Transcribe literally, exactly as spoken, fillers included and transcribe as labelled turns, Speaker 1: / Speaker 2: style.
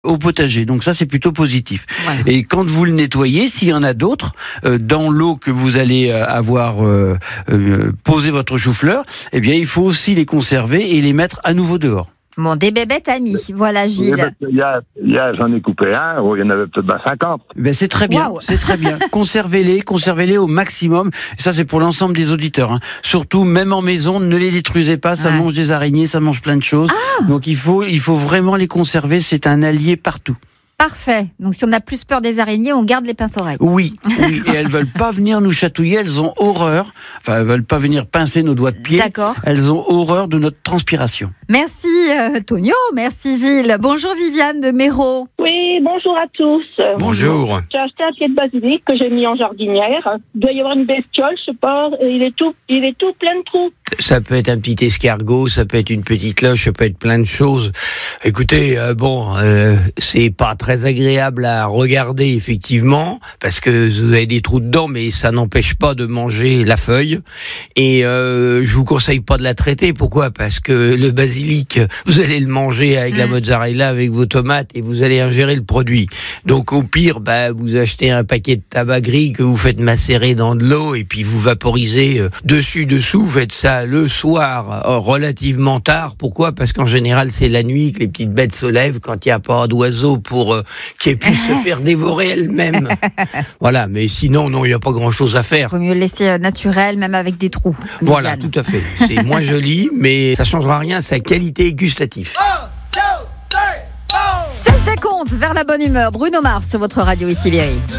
Speaker 1: au potager. Donc ça, c'est plutôt positif.
Speaker 2: Voilà.
Speaker 1: Et quand vous le nettoyez, s'il y en a d'autres, euh, dans l'eau que vous allez euh, avoir euh, euh, posé votre chou-fleur, eh bien, il faut aussi les conserver et les mettre à nouveau dehors.
Speaker 2: Bon, des bébêtes amis, voilà Gilles.
Speaker 3: Il y a, il y a, j'en ai coupé un, oh, il y en avait peut-être ben cinquante.
Speaker 1: Ben c'est très bien,
Speaker 2: Wow.
Speaker 1: c'est très bien. Conservez-les, conservez-les au maximum. Et ça, c'est pour l'ensemble des auditeurs. Hein. Surtout, même en maison, ne les détruisez pas. Ça
Speaker 2: Ouais.
Speaker 1: mange des araignées, ça mange plein de choses.
Speaker 2: Ah.
Speaker 1: Donc il faut, il faut vraiment les conserver. C'est un allié partout.
Speaker 2: Parfait. Donc si on a plus peur des araignées, on garde les pinces-oreilles.
Speaker 1: Oui, oui. Et elles veulent pas venir nous chatouiller. Elles ont horreur. Enfin, elles veulent pas venir pincer nos doigts de pied.
Speaker 2: D'accord.
Speaker 1: Elles ont horreur de notre transpiration.
Speaker 2: Merci euh, Tonio, merci Gilles. Bonjour Viviane de Méro.
Speaker 4: Oui, bonjour à tous.
Speaker 1: Bonjour.
Speaker 4: J'ai acheté un pied de basilic que j'ai mis en jardinière. Il doit y avoir une bestiole, je sais pas, et il est tout, il est tout plein de trous.
Speaker 5: Ça peut être un petit escargot, ça peut être une petite cloche, ça peut être plein de choses. Écoutez, euh, bon, euh, c'est pas très agréable à regarder effectivement, parce que vous avez des trous dedans, mais ça n'empêche pas de manger la feuille. Et euh, je vous conseille pas de la traiter. Pourquoi ? Parce que le basilic, vous allez le manger avec mmh. la mozzarella, avec vos tomates, et vous allez ingérer le produit. Donc au pire, bah, vous achetez un paquet de tabac gris que vous faites macérer dans de l'eau, et puis vous vaporisez euh, dessus, dessous. Vous faites ça le soir, euh, relativement tard. Pourquoi ? Parce qu'en général, c'est la nuit que les petites bêtes se lèvent quand il n'y a pas d'oiseaux pour euh, qu'elles puissent se faire dévorer elles-mêmes. Voilà, mais sinon, non, il n'y a pas grand-chose à faire.
Speaker 2: Il vaut mieux le laisser naturel, même avec des trous.
Speaker 5: Voilà,
Speaker 2: Viviane.
Speaker 5: tout à fait. C'est moins joli, mais ça ne changera rien à sa qualité gustative.
Speaker 2: C'est le décompte vers la bonne humeur. Bruno Mars, votre radio ici Berry.